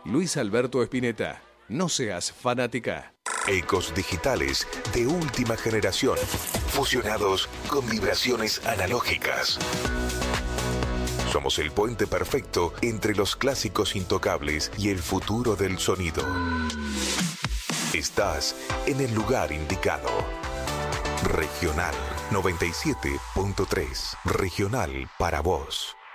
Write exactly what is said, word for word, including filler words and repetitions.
Luis Alberto Spinetta. No seas fanática. Ecos digitales de última generación, fusionados con vibraciones analógicas. Somos el puente perfecto entre los clásicos intocables y el futuro del sonido. Estás en el lugar indicado. Regional noventa y siete punto tres. Regional para vos.